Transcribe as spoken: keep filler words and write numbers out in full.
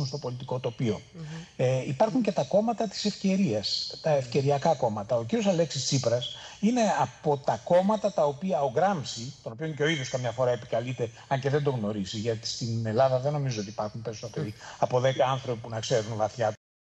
στο πολιτικό τοπίο. Mm-hmm. Ε, υπάρχουν και τα κόμματα της ευκαιρίας, τα ευκαιριακά κόμματα. Ο κύριος Αλέξης Τσίπρας είναι από τα κόμματα τα οποία ο Γκράμψη, τον οποίο και ο ίδιος καμιά φορά επικαλείται, αν και δεν τον γνωρίζει, γιατί στην Ελλάδα δεν νομίζω ότι υπάρχουν περισσότεροι από δέκα άνθρωποι που να ξέρουν βαθιά